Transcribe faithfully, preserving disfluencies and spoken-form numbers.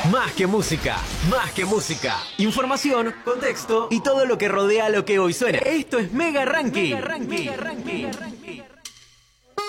Más que música, más que música. Información, contexto y todo lo que rodea a lo que hoy suena. Esto es Mega Ranking. Mega Ranking. Mega Ranking.